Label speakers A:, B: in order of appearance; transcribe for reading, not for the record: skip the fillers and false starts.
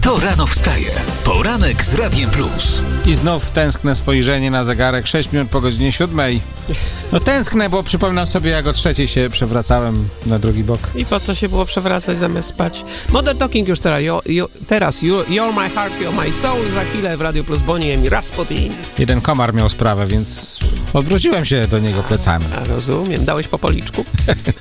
A: To rano wstaje. Poranek z Radiem Plus.
B: I znów tęskne spojrzenie na zegarek 6 minut po godzinie 7. No tęsknę, bo przypominam sobie, jak o 3 się przewracałem na drugi bok.
C: I po co się było przewracać zamiast spać? Modern Talking już teraz. You're my heart, you're my soul. Za chwilę w Radio Plus Bonnie i Rasputin.
B: Jeden komar miał sprawę, więc odwróciłem się do niego plecami.
C: A rozumiem. Dałeś po policzku?